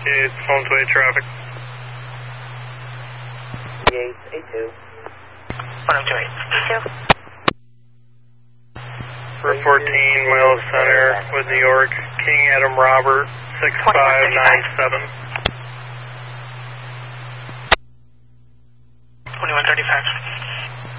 It's Holmesway traffic. 82. 1028. For 14, Miles Center with New York, King Adam Robert, 6597. 2135.